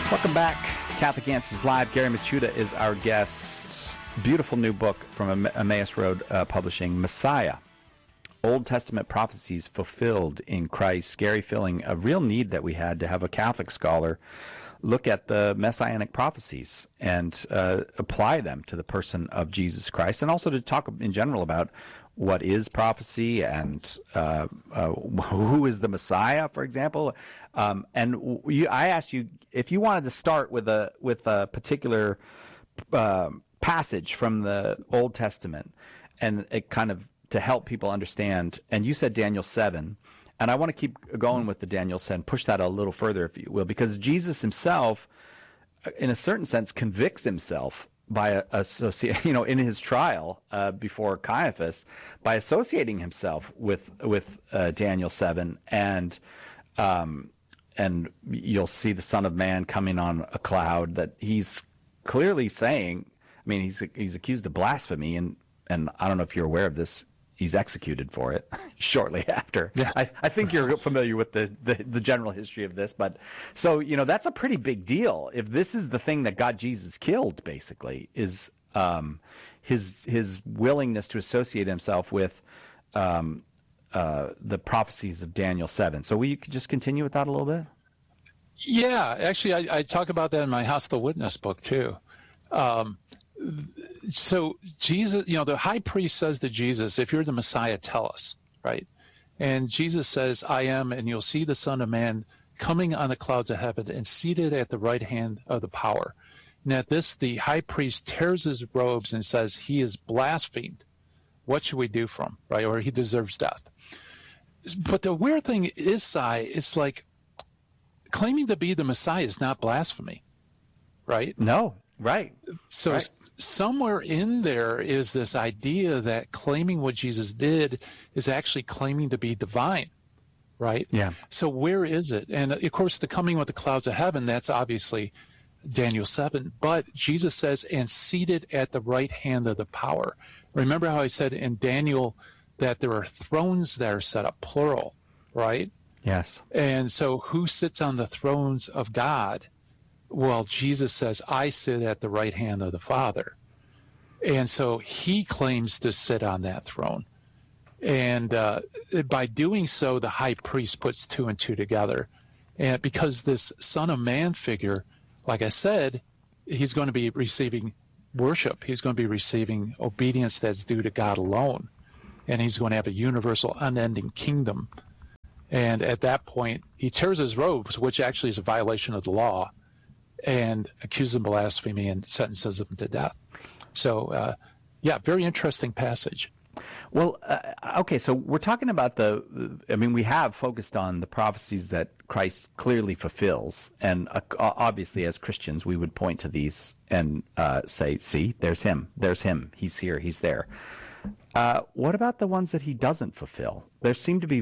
Welcome back. Catholic Answers Live. Gary Michuta is our guest. Beautiful new book from Emmaus Road Publishing, Messiah. Old Testament prophecies fulfilled in Christ. Gary filling a real need that we had to have a Catholic scholar look at the messianic prophecies and apply them to the person of Jesus Christ, and also to talk in general about what is prophecy and who is the Messiah, for example. I asked you if you wanted to start with a particular passage from the Old Testament, and it kind of to help people understand. And you said Daniel 7. And I want to keep going with the Daniel 7, push that a little further, if you will, because Jesus himself, in a certain sense, convicts himself by in his trial before Caiaphas, by associating himself with Daniel 7, and you'll see the Son of Man coming on a cloud. That he's clearly saying, I mean, he's accused of blasphemy, and I don't know if you're aware of this. He's executed for it shortly after. Yeah. I think you're familiar with the general history of this, but so that's a pretty big deal. If this is the thing that got Jesus killed, basically, is his willingness to associate himself with the prophecies of Daniel 7. So will you just continue with that a little bit? Yeah, actually, I talk about that in my Hostile Witness book too. So Jesus, the high priest says to Jesus, if you're the Messiah, tell us, right? And Jesus says, I am, and you'll see the Son of Man coming on the clouds of heaven and seated at the right hand of the power. And at this, the high priest tears his robes and says, he is blasphemed. What should we do for him, right? Or he deserves death. But the weird thing is, Sai, it's like claiming to be the Messiah is not blasphemy, right? No. Right. So right. Somewhere in there is this idea that claiming what Jesus did is actually claiming to be divine, right? Yeah. So where is it? And of course, the coming with the clouds of heaven, that's obviously Daniel 7. But Jesus says, and seated at the right hand of the power. Remember how I said in Daniel that there are thrones that are set up, plural, right? Yes. And so who sits on the thrones of God? Well, Jesus says, I sit at the right hand of the Father. And so he claims to sit on that throne. And by doing so, the high priest puts two and two together. And because this Son of Man figure, like I said, he's going to be receiving worship. He's going to be receiving obedience that's due to God alone. And he's going to have a universal, unending kingdom. And at that point, he tears his robes, which actually is a violation of the law, and accuses him of blasphemy and sentences him to death. So, very interesting passage. Well, okay, so we're talking about we have focused on the prophecies that Christ clearly fulfills. And obviously, as Christians, we would point to these and say, see, there's him, he's here, he's there. What about the ones that he doesn't fulfill? There seem to be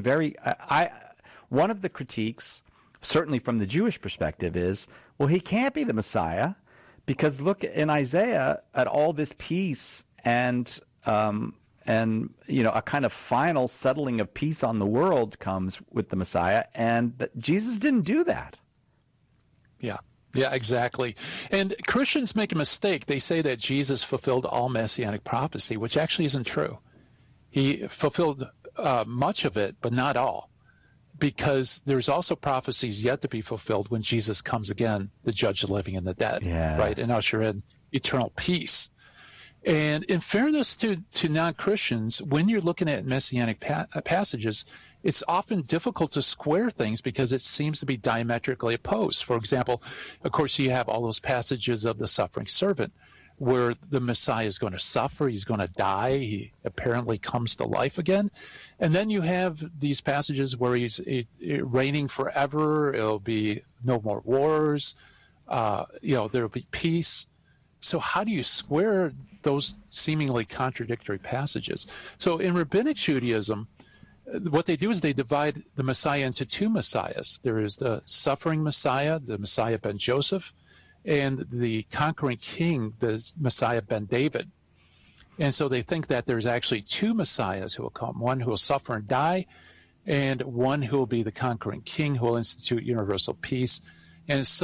one of the critiques, certainly from the Jewish perspective, is, well, he can't be the Messiah because look in Isaiah at all this peace and a kind of final settling of peace on the world comes with the Messiah, and Jesus didn't do that. Yeah, exactly. And Christians make a mistake. They say that Jesus fulfilled all messianic prophecy, which actually isn't true. He fulfilled much of it, but not all. Because there's also prophecies yet to be fulfilled when Jesus comes again, the judge of the living and the dead, yes. Right, and usher in eternal peace. And in fairness to non-Christians, when you're looking at messianic passages, it's often difficult to square things because it seems to be diametrically opposed. For example, of course, you have all those passages of the suffering servant where the Messiah is going to suffer, he's going to die, he apparently comes to life again. And then you have these passages where he's reigning forever, it'll be no more wars, there'll be peace. So how do you square those seemingly contradictory passages? So in Rabbinic Judaism, what they do is they divide the Messiah into two Messiahs. There is the suffering Messiah, the Messiah ben Joseph, and the conquering king, the Messiah ben David. And so they think that there's actually two Messiahs who will come, one who will suffer and die, and one who will be the conquering king who will institute universal peace. And some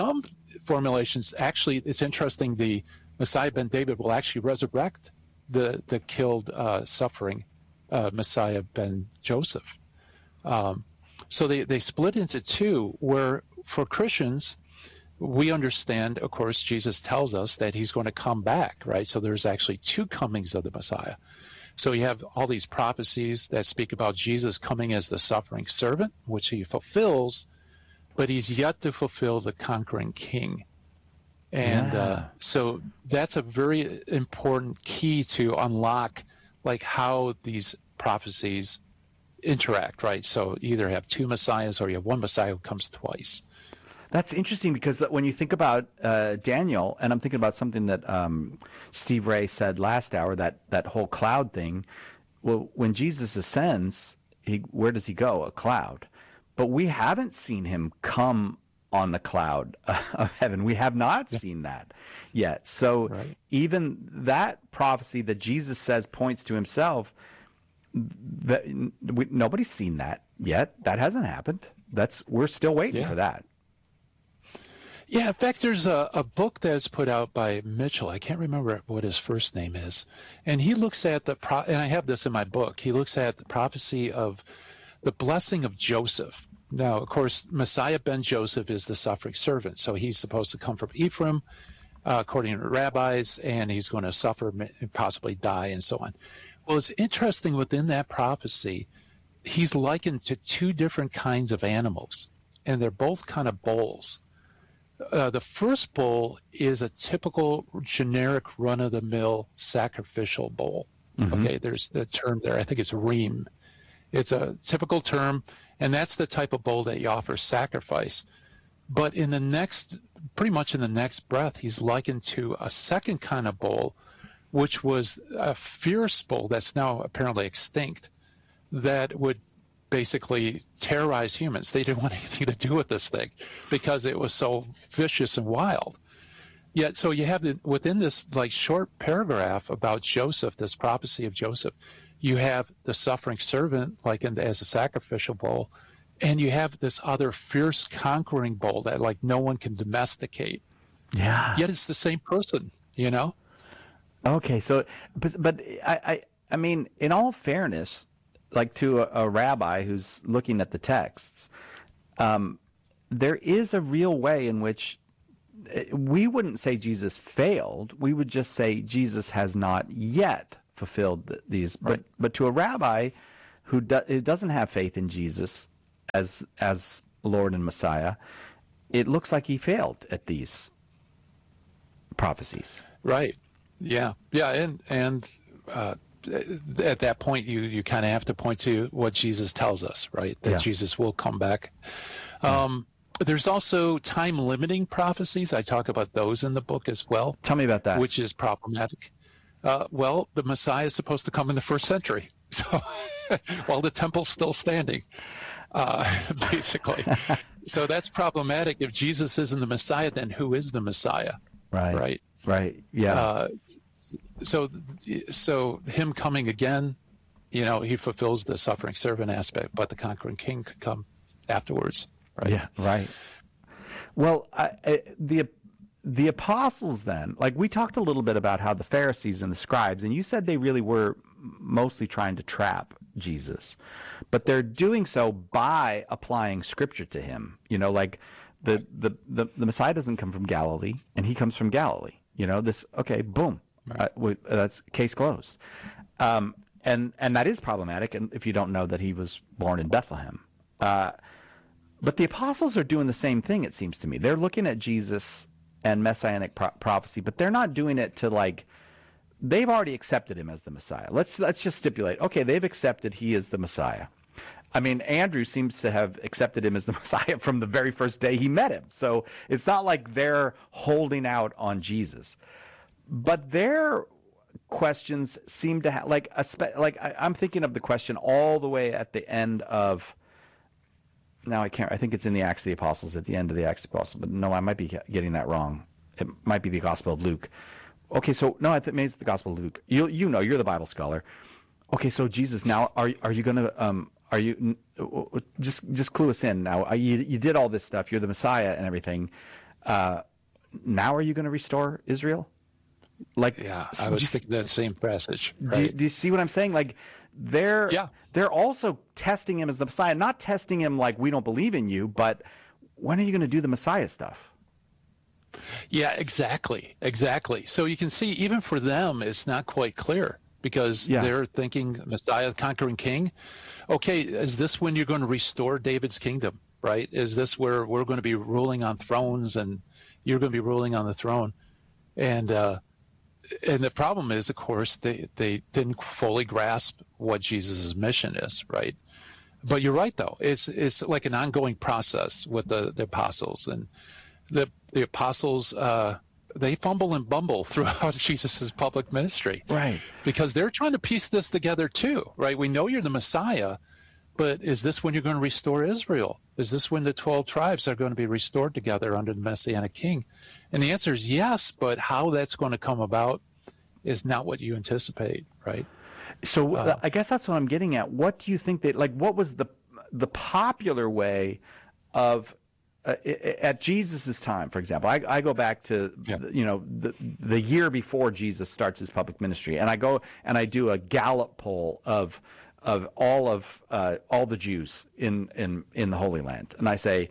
formulations. Actually, it's interesting. The Messiah ben David will actually resurrect the killed, suffering Messiah ben Joseph. So they split into two, where for Christians, we understand, of course, Jesus tells us that he's going to come back, right? So there's actually two comings of the Messiah. So you have all these prophecies that speak about Jesus coming as the suffering servant, which he fulfills, but he's yet to fulfill the conquering king. And so that's a very important key to unlock, like, how these prophecies interact, right? So you either have two messiahs or you have one messiah who comes twice. That's interesting, because when you think about Daniel, and I'm thinking about something that Steve Ray said last hour, that whole cloud thing. Well, when Jesus ascends, where does he go? A cloud. But we haven't seen him come on the cloud of heaven. We have not seen that yet. So even that prophecy that Jesus says points to himself, nobody's seen that yet. That hasn't happened. We're still waiting for that. Yeah, in fact, there's a book that's put out by Mitchell. I can't remember what his first name is. And he looks at and I have this in my book, he looks at the prophecy of the blessing of Joseph. Now, of course, Messiah ben Joseph is the suffering servant. So he's supposed to come from Ephraim, according to rabbis, and he's going to suffer, possibly die, and so on. Well, it's interesting within that prophecy, he's likened to two different kinds of animals, and they're both kind of bulls. The first bull is a typical generic run-of-the-mill sacrificial bull. Mm-hmm. Okay, there's the term there. I think it's reem. It's a typical term, and that's the type of bull that you offer sacrifice. But pretty much in the next breath, he's likened to a second kind of bull, which was a fierce bull that's now apparently extinct, that would basically terrorize humans. They didn't want anything to do with this thing because it was so vicious and wild. Yet, so you have within this like short paragraph about Joseph, this prophecy of Joseph, you have the suffering servant likened as a sacrificial bull, and you have this other fierce conquering bull that like no one can domesticate. Yeah. Yet it's the same person, you know? Okay, so but I mean, in all fairness, like to a rabbi who's looking at the texts, there is a real way in which we wouldn't say Jesus failed. We would just say Jesus has not yet fulfilled these. Right. But to a rabbi who doesn't have faith in Jesus as Lord and Messiah, it looks like he failed at these prophecies. Right. Yeah. Yeah. And at that point, you kind of have to point to what Jesus tells us, right? That Jesus will come back. There's also time-limiting prophecies. I talk about those in the book as well. Tell me about that. Which is problematic. Well, the Messiah is supposed to come in the 1st century, so while the temple's still standing, basically. So that's problematic. If Jesus isn't the Messiah, then who is the Messiah? Right. Yeah. So him coming again, he fulfills the suffering servant aspect, but the conquering king could come afterwards. Right? Yeah. Right. Well, the apostles then, like we talked a little bit about how the Pharisees and the scribes, and you said they really were mostly trying to trap Jesus, but they're doing so by applying scripture to him. Like the Messiah doesn't come from Galilee, and he comes from Galilee. Okay, boom. Right. That's case closed. And that is problematic, and if you don't know that he was born in Bethlehem. But the apostles are doing the same thing, it seems to me. They're looking at Jesus and messianic prophecy, but they're not doing it to they've already accepted him as the Messiah. Let's just stipulate, okay, they've accepted he is the Messiah. I mean, Andrew seems to have accepted him as the Messiah from the very first day he met him. So it's not like they're holding out on Jesus. But their questions seem to have, I'm thinking of the question all the way at the end of, now I think it's in the Acts of the Apostles, at the end of the Acts of the Apostles, but no, I might be getting that wrong. It might be the Gospel of Luke. Okay, so no, I think maybe it's the Gospel of Luke. You're the Bible scholar. Okay, so Jesus, now are you going to just clue us in now? You did all this stuff. You're the Messiah and everything. now are you going to restore Israel? Like, yeah, I was thinking that same passage. Right? Do you see what I'm saying? Like, they're also testing him as the Messiah, not testing him like we don't believe in you, but when are you going to do the Messiah stuff? Yeah, exactly. So you can see, even for them, it's not quite clear because they're thinking Messiah, conquering king. Okay, is this when you're going to restore David's kingdom, right? Is this where we're going to be ruling on thrones and you're going to be ruling on the throne? And the problem is, of course, they didn't fully grasp what Jesus' mission is, right? But you're right, though. It's like an ongoing process with the apostles. And the apostles, they fumble and bumble throughout Jesus' public ministry. Right. Because they're trying to piece this together, too, right? We know you're the Messiah, but is this when you're going to restore Israel? Is this when the 12 tribes are going to be restored together under the Messianic king? And the answer is yes, but how that's going to come about is not what you anticipate, right? So I guess that's what I'm getting at. What do you think that, like, what was the popular way of at Jesus's time, for example? I go back to the year before Jesus starts his public ministry, and I go and I do a Gallup poll of all the Jews in the Holy Land, and I say,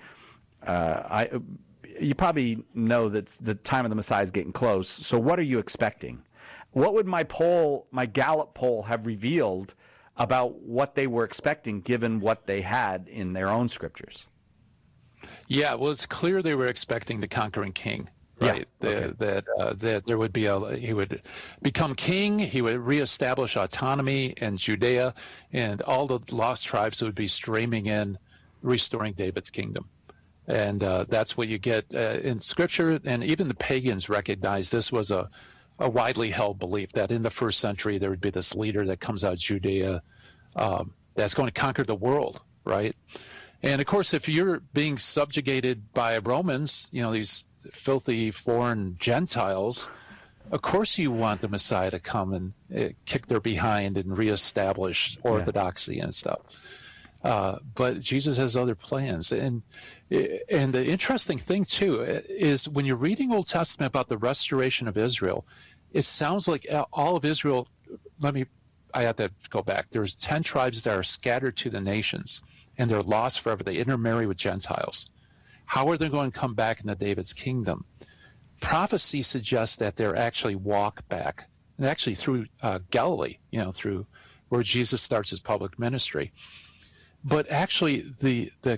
you probably know that the time of the Messiah is getting close. So what are you expecting? What would my Gallup poll have revealed about what they were expecting, given what they had in their own scriptures? Yeah, well, it's clear they were expecting the conquering king, right? Yeah, okay. That there would be he would become king, he would reestablish autonomy in Judea, and all the lost tribes would be streaming in, restoring David's kingdom. And that's what you get in Scripture, and even the pagans recognized this was a widely held belief that in the first century there would be this leader that comes out of Judea that's going to conquer the world, right? And of course, if you're being subjugated by Romans, these filthy foreign Gentiles, of course you want the Messiah to come and kick their behind and reestablish orthodoxy and stuff. But Jesus has other plans. And the interesting thing, too, is when you're reading Old Testament about the restoration of Israel, it sounds like all of Israel, I have to go back. There's 10 tribes that are scattered to the nations, and they're lost forever. They intermarry with Gentiles. How are they going to come back into David's kingdom? Prophecy suggests that they're actually walk back, and actually through Galilee, through where Jesus starts his public ministry. But actually, the